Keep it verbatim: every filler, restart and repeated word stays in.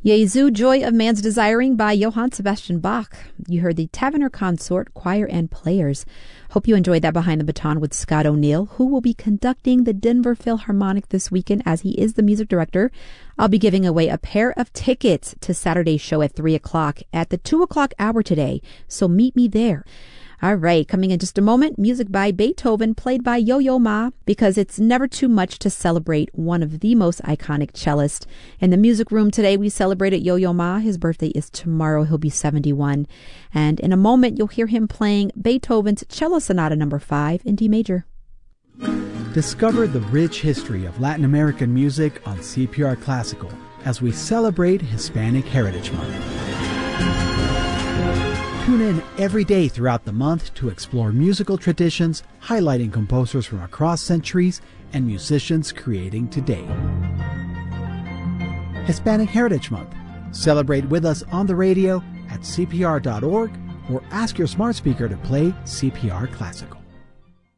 Jesu, Joy of Man's Desiring by Johann Sebastian Bach. You heard the Taverner Consort, Choir and Players. Hope you enjoyed that Behind the Baton with Scott O'Neill, who will be conducting the Denver Philharmonic this weekend as he is the music director. I'll be giving away a pair of tickets to Saturday's show at three o'clock at the two o'clock hour today, so meet me there. All right, coming in just a moment, music by Beethoven played by Yo-Yo Ma, because it's never too much to celebrate one of the most iconic cellists. In the music room today, we celebrated Yo-Yo Ma. His birthday is tomorrow. He'll be seventy-one. And in a moment, you'll hear him playing Beethoven's Cello Sonata number five in D major. Discover the rich history of Latin American music on C P R Classical as we celebrate Hispanic Heritage Month. Tune in every day throughout the month to explore musical traditions, highlighting composers from across centuries and musicians creating today. Hispanic Heritage Month. Celebrate with us on the radio at C P R dot org or ask your smart speaker to play C P R Classical.